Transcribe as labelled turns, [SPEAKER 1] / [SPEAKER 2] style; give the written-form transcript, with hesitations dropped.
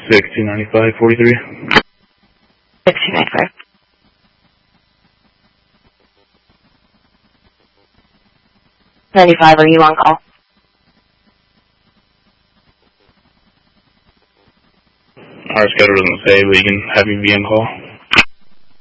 [SPEAKER 1] 6295-43.
[SPEAKER 2] 6295. Are you on call?
[SPEAKER 1] Our schedule doesn't say, but you can have me be on call.